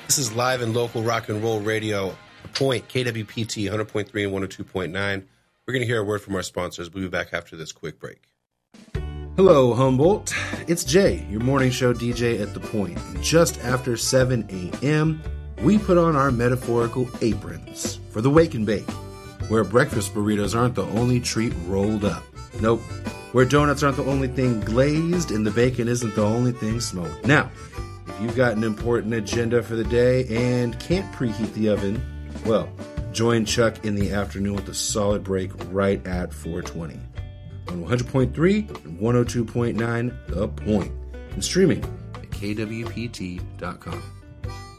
This is live and local rock and roll radio. The Point, KWPT 100.3 and 102.9. We're going to hear a word from our sponsors. We'll be back after this quick break. Hello, Humboldt. It's Jay, your morning show DJ at The Point. Just after 7 a.m., we put on our metaphorical aprons for the Wake and Bake, where breakfast burritos aren't the only treat rolled up. Nope. Where donuts aren't the only thing glazed and the bacon isn't the only thing smoked. Now, if you've got an important agenda for the day and can't preheat the oven, well, join Chuck in the afternoon with a solid break right at 4:20 on 100.3 and 102.9 The Point, and streaming at kwpt.com.